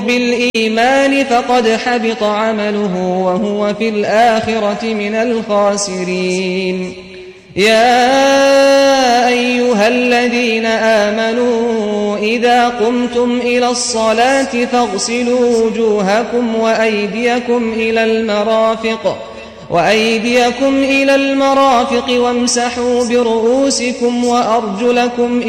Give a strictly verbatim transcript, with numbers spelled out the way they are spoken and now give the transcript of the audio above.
بالإيمان فقد حبط عمله وهو في الآخرة من الخاسرين يا أيها الذين آمنوا إذا قمتم إلى الصلاة فاغسلوا وجوهكم وأيديكم إلى المرافق وأيديكم إلى المرافق وامسحوا برؤوسكم وأرجلكم